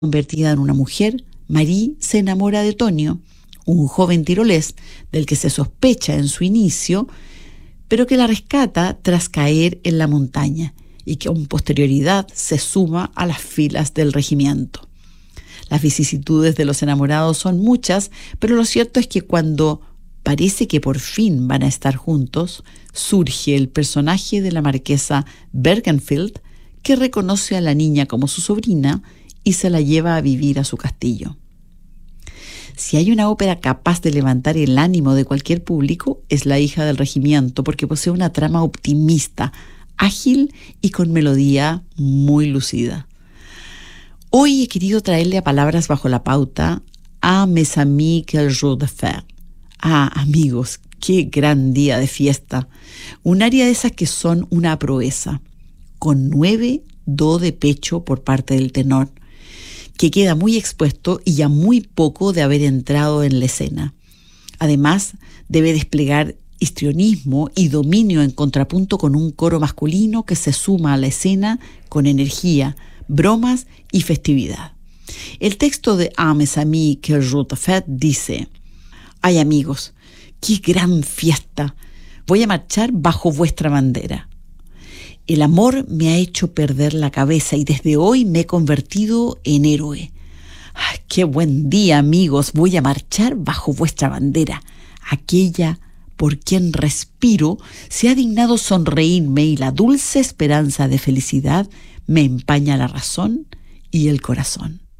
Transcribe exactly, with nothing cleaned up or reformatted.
Convertida en una mujer, Marie se enamora de Tonio, un joven tirolés del que se sospecha en su inicio, pero que la rescata tras caer en la montaña y que con posterioridad se suma a las filas del regimiento. Las vicisitudes de los enamorados son muchas, pero lo cierto es que cuando parece que por fin van a estar juntos, surge el personaje de la marquesa Berkenfield, que reconoce a la niña como su sobrina y se la lleva a vivir a su castillo. Si hay una ópera capaz de levantar el ánimo de cualquier público, es La hija del regimiento, porque posee una trama optimista, ágil y con melodía muy lucida. Hoy he querido traerle a Palabras bajo la pauta a Mes amis, quel jour de fête. Ah, amigos, qué gran día de fiesta. Un aria de esas que son una proeza, con nueve do de pecho por parte del tenor, que queda muy expuesto y ya muy poco de haber entrado en la escena. Además, debe desplegar histrionismo y dominio en contrapunto con un coro masculino que se suma a la escena con energía, bromas y festividad. El texto de Ah, mes amis, quel jour de fête dice: «Ay, amigos, qué gran fiesta. Voy a marchar bajo vuestra bandera. El amor me ha hecho perder la cabeza y desde hoy me he convertido en héroe. ¡Ay, qué buen día, amigos! Voy a marchar bajo vuestra bandera. Aquella por quien respiro se ha dignado sonreírme y la dulce esperanza de felicidad me empaña la razón y el corazón».